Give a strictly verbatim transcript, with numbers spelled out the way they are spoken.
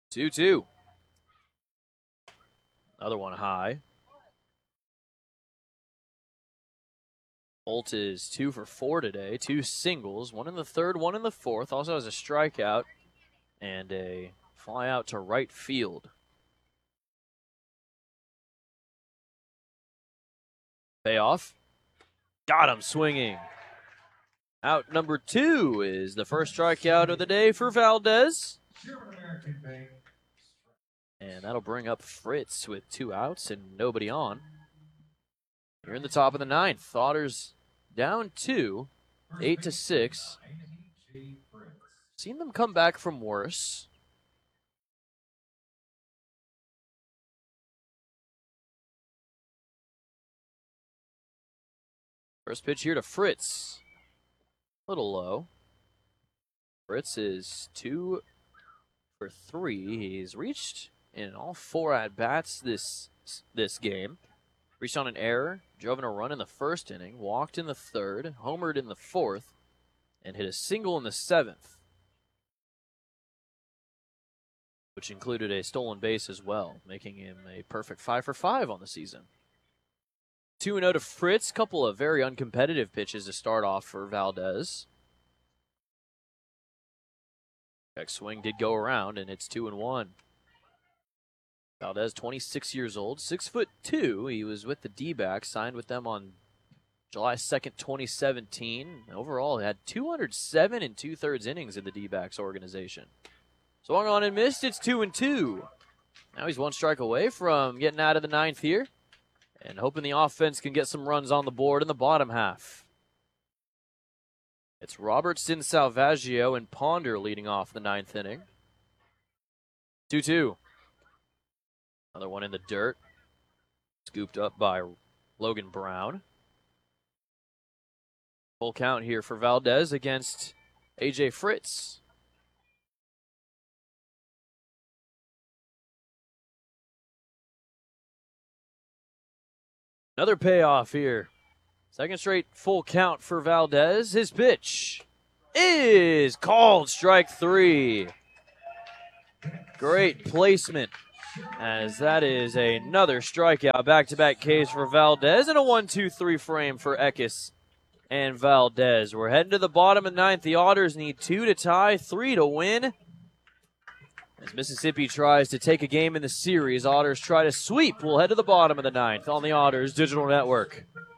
two two. Another one high. Holt is two for four today. Two singles, one in the third, one in the fourth. Also has a strikeout and a fly out to right field. Payoff. Got him swinging. Out number two is the first strikeout of the day for Valdez. And that'll bring up Fritz with two outs and nobody on. You're in the top of the ninth. Otters down two, eight to six. Seen them come back from worse. First pitch here to Fritz. A little low. Fritz is two for three. He's reached in all four at-bats this this game. Reached on an error, drove in a run in the first inning, walked in the third, homered in the fourth, and hit a single in the seventh, which included a stolen base as well, making him a perfect five for five on the season. two and oh to Fritz. Couple of very uncompetitive pitches to start off for Valdez. That swing did go around, and it's two and one. Valdez, twenty-six years old, six foot two. He was with the D-backs, signed with them on July second, twenty seventeen. Overall, he had two hundred seven and two-thirds innings in the D-backs organization. Swung on and missed. It's two and two. Now he's one strike away from getting out of the ninth here and hoping the offense can get some runs on the board in the bottom half. It's Robertson, Salvaggio, and Ponder leading off the ninth inning. two two. Another one in the dirt. Scooped up by Logan Brown. Full count here for Valdez against A J Fritz. Another payoff here. Second straight full count for Valdez. His pitch is called strike three. Great placement, as that is another strikeout. Back-to-back Ks for Valdez and a one two three frame for Eckes and Valdez. We're heading to the bottom of the ninth. The Otters need two to tie, three to win. As Mississippi tries to take a game in the series, Otters try to sweep. We'll head to the bottom of the ninth on the Otters Digital Network.